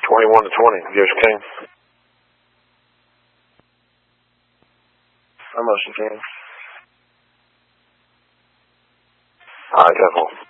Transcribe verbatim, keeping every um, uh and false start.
twenty-one to twenty. Yours King. My motion, King. All right, definitely.